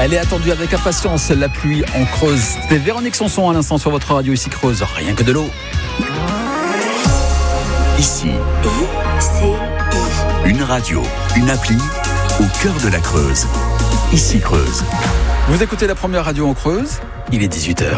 Elle est attendue avec impatience, la pluie en Creuse. C'est Véronique Sanson à l'instant sur votre radio ici Creuse. Rien que de l'eau. Ici, une radio, une appli au cœur de la Creuse. Ici Creuse. Vous écoutez la première radio en Creuse, il est 18h.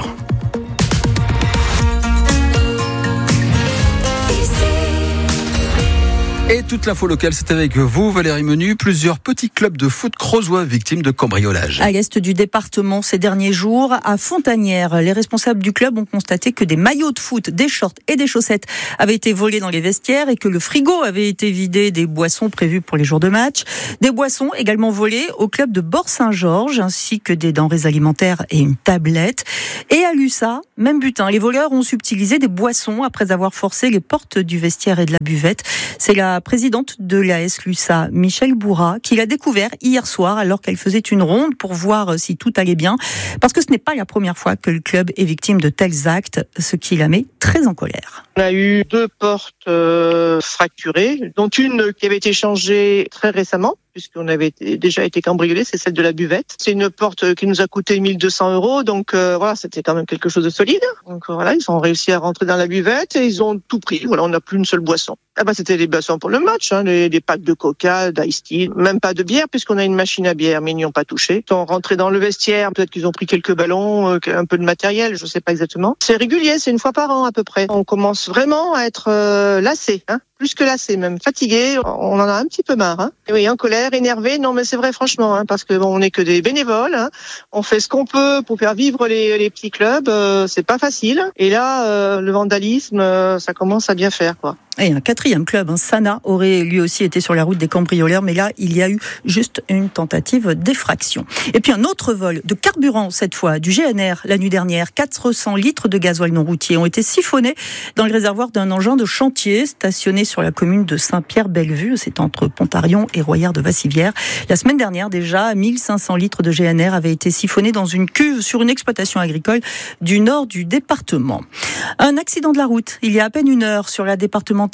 Et toute l'info locale, c'est avec vous, Valérie Menu. Plusieurs petits clubs de foot creusois victimes de cambriolage. À l'est du département ces derniers jours, à Fontanières, les responsables du club ont constaté que des maillots de foot, des shorts et des chaussettes avaient été volés dans les vestiaires et que le frigo avait été vidé des boissons prévues pour les jours de match. Des boissons également volées au club de Bort-Saint-Georges, ainsi que des denrées alimentaires et une tablette. Et à Lussat, même butin, les voleurs ont subtilisé des boissons après avoir forcé les portes du vestiaire et de la buvette. C'est la présidente de l'AS Lussat, Michel Bourrat, qui l'a découvert hier soir alors qu'elle faisait une ronde pour voir si tout allait bien. Parce que ce n'est pas la première fois que le club est victime de tels actes, ce qui la met très en colère. On a eu 2 portes fracturées, dont une qui avait été changée très récemment, puisqu'on avait déjà été cambriolé, c'est celle de la buvette. C'est une porte qui nous a coûté 1 200 €, donc voilà, c'était quand même quelque chose de solide. Donc voilà, ils ont réussi à rentrer dans la buvette et ils ont tout pris. Voilà, on n'a plus une seule boisson. C'était des boissons pour le match, des packs de coca, d'ice tea, même pas de bière, puisqu'on a une machine à bière, mais ils n'y ont pas touché. Ils sont rentrés dans le vestiaire, peut-être qu'ils ont pris quelques ballons, un peu de matériel, je sais pas exactement. C'est régulier, c'est 1 fois par an à peu près. On commence vraiment à être lassés, plus que lassés même, fatigués, on en a un petit peu marre. Et oui, en colère, énervé, non mais c'est vrai franchement, parce que on n'est que des bénévoles, on fait ce qu'on peut pour faire vivre les petits clubs, c'est pas facile. Et là, le vandalisme, ça commence à bien faire, quoi. Et un 4e club, Sana, aurait lui aussi été sur la route des cambrioleurs, mais là, il y a eu juste une tentative d'effraction. Et puis un autre vol de carburant, cette fois, du GNR, la nuit dernière. 400 litres de gasoil non routier ont été siphonnés dans le réservoir d'un engin de chantier stationné sur la commune de Saint-Pierre-Bellevue. C'est entre Pontarion et Royère-de-Vassivière. La semaine dernière, déjà, 1500 litres de GNR avaient été siphonnés dans une cuve sur une exploitation agricole du nord du département. Un accident de la route, il y a à peine 1 heure, sur la départementale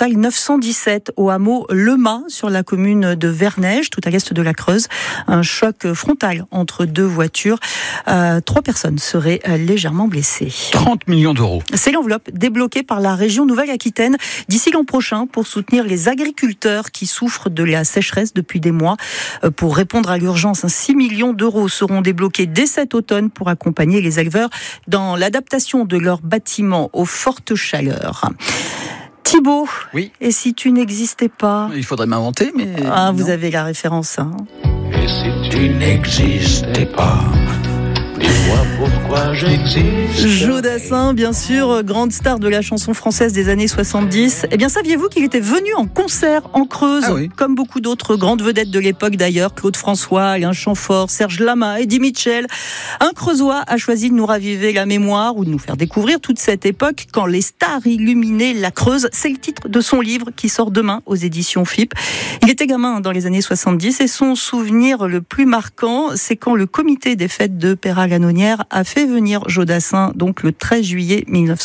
917 au hameau Le Mas, sur la commune de Vernège, tout à l'est de la Creuse. Un choc frontal entre 2 voitures. 3 personnes seraient légèrement blessées. 30 millions d'euros. C'est l'enveloppe débloquée par la région Nouvelle-Aquitaine d'ici l'an prochain pour soutenir les agriculteurs qui souffrent de la sécheresse depuis des mois. Pour répondre à l'urgence, 6 millions d'euros seront débloqués dès cet automne pour accompagner les éleveurs dans l'adaptation de leurs bâtiments aux fortes chaleurs. Thibaut, oui. Et si tu n'existais pas ? Il faudrait m'inventer, mais... vous avez la référence. Et si tu n'existais pas ? Dis-moi pourquoi j'existe. Jodassin, bien sûr, grande star de la chanson française des années 70. Eh bien, saviez-vous qu'il était venu en concert en Creuse, comme beaucoup d'autres grandes vedettes de l'époque d'ailleurs, Claude François, Alain Chamfort, Serge Lama, Eddie Mitchell. Un Creusois a choisi de nous raviver la mémoire ou de nous faire découvrir toute cette époque quand les stars illuminaient la Creuse. C'est le titre de son livre qui sort demain aux éditions FIP. Il était gamin dans les années 70 et son souvenir le plus marquant, c'est quand le comité des fêtes de Péra-Lanonnière a fait venir Jodassin, donc le 13 juillet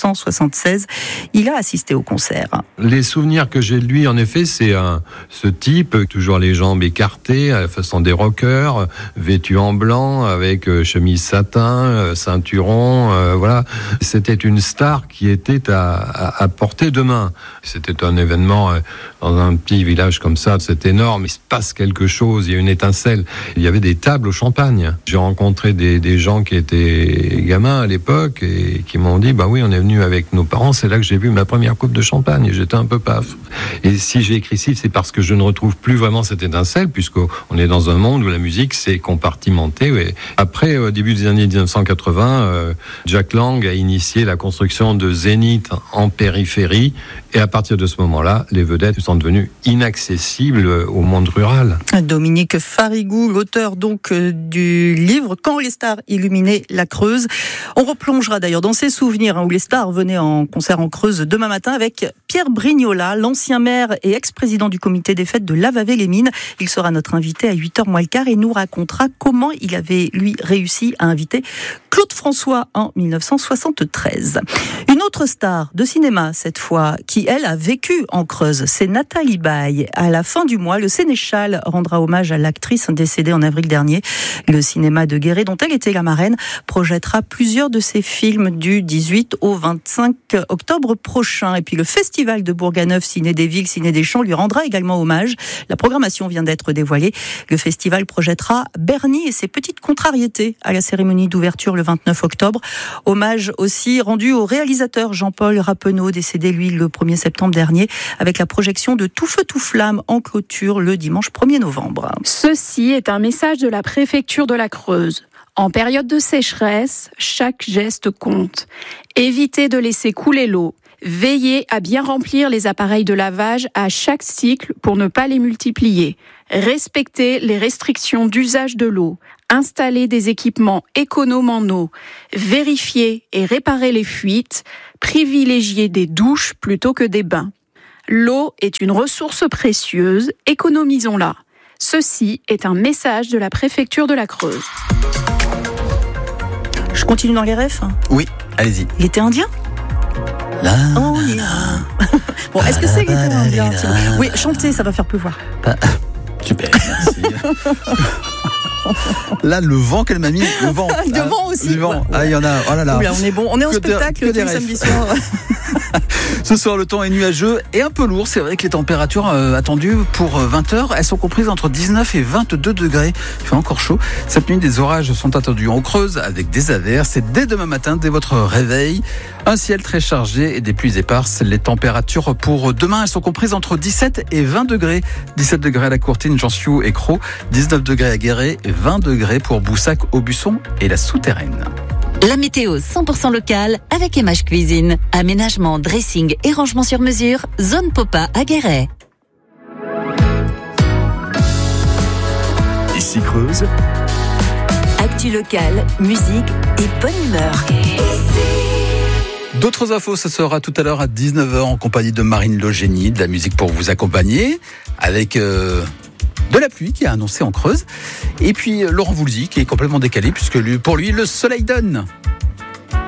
1976. Il a assisté au concert. Les souvenirs que j'ai de lui, en effet, c'est ce type, toujours les jambes écartées, à la façon des rockers, vêtu en blanc, avec chemise satin, ceinturon, voilà. C'était une star qui était à portée de main. C'était un événement dans un petit village comme ça, c'est énorme, il se passe quelque chose, il y a une étincelle. Il y avait des tables au champagne. J'ai rencontré des gens qui étaient gamins à l'époque et qui m'ont dit, bah oui, on est venu avec nos parents, c'est là que j'ai vu ma première coupe de champagne et j'étais un peu paf. Et si j'ai écrit ci, c'est parce que je ne retrouve plus vraiment cette étincelle, puisqu'on est dans un monde où la musique s'est compartimentée. Ouais. Après, au début des années 1980, Jack Lang a initié la construction de Zénith en périphérie, et à partir de ce moment-là, les vedettes sont devenues inaccessibles au monde rural. Dominique Farigou, l'auteur donc du livre « Quand les stars illuminaient la Creuse ». On replongera d'ailleurs dans ses souvenirs où les stars venaient en concert en Creuse demain matin avec Pierre Brignola, l'ancien maire et ex-président du comité des fêtes de Lavavé-les-Mines. Il sera notre invité à 8h moins le quart et nous racontera comment il avait, lui, réussi à inviter Claude François en 1973. Une autre star de cinéma, cette fois, qui, elle, a vécu en Creuse, c'est Nathalie Baye. À la fin du mois, le Sénéchal rendra hommage à l'actrice décédée en avril dernier. Le cinéma de Guéret, dont elle était la marraine, projettera plusieurs de ses films du 18 au 25 octobre prochain. Et puis le festival de Bourganeuf, Ciné des Villes, Ciné des Champs, lui rendra également hommage. La programmation vient d'être dévoilée. Le festival projettera Bernie et ses petites contrariétés à la cérémonie d'ouverture le 29 octobre. Hommage aussi rendu au réalisateur Jean-Paul Rappeneau, décédé lui le 1er septembre dernier, avec la projection de Tout feu tout flamme en clôture le dimanche 1er novembre. Ceci est un message de la préfecture de la Creuse. En période de sécheresse, chaque geste compte. Évitez de laisser couler l'eau. Veillez à bien remplir les appareils de lavage à chaque cycle pour ne pas les multiplier. Respectez les restrictions d'usage de l'eau. Installez des équipements économes en eau. Vérifiez et réparez les fuites. Privilégiez des douches plutôt que des bains. L'eau est une ressource précieuse, économisons-la. Ceci est un message de la préfecture de la Creuse. Je continue dans les refs ? Oui, allez-y. Il était indien ? Oh, bon, est-ce que c'est l'été indien ? Oui, chanter, ça va faire pleuvoir. Super, merci. Là, le vent qu'elle m'a mis, le vent. Le vent aussi. Le vent. Ah, il y en a. Oh là là. Oula, on est bon. On est en spectacle tous les samedis soirs. Ce soir, le temps est nuageux et un peu lourd. C'est vrai que les températures attendues pour 20h, elles sont comprises entre 19 et 22 degrés. Il fait encore chaud. Cette nuit, des orages sont attendus en Creuse avec des averses. Et dès demain matin, dès votre réveil, un ciel très chargé et des pluies éparses. Les températures pour demain, elles sont comprises entre 17 et 20 degrés. 17 degrés à la Courtine, Jansiou et Crau. 19 degrés à Guéret et 20 degrés pour Boussac, Aubusson et la Souterraine. La météo 100% locale avec Emage Cuisine. Aménagement, dressing et rangement sur mesure. Zone Popa à Guéret. Ici Creuse. Actu locale, musique et bonne humeur. D'autres infos, ce sera tout à l'heure à 19h en compagnie de Marine Logénie, de la musique pour vous accompagner, avec de la pluie qui est annoncée en Creuse. Et puis Laurent Voulzy qui est complètement décalé puisque pour lui, le soleil donne.